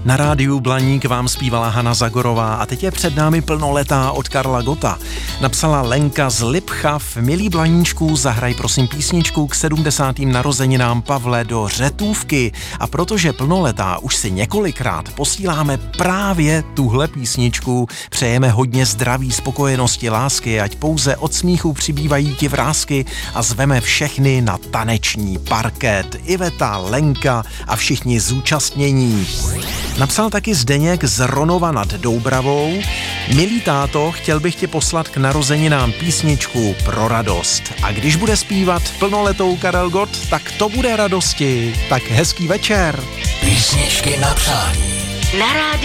Na rádiu Blaník vám zpívala Hana Zagorová a teď je před námi plnoletá od Karla Gotta. Napsala Lenka z Lipchav: milí Blaníčku, zahraj prosím písničku k 70. narozeninám Pavle do Řetůvky. A protože plnoletá už si několikrát posíláme právě tuhle písničku, přejeme hodně zdraví, spokojenosti, lásky, ať pouze od smíchu přibývají ti vrásky a zveme všechny na taneční parket. Iveta, Lenka a všichni zúčastnění. Napsal taky Zdeněk z Ronova nad Doubravou: milý táto, chtěl bych ti poslat k narozeninám písničku pro radost. A když bude zpívat plnoletou Karel Gott, tak to bude radosti. Tak hezký večer. Písničky na přání. Na rádiu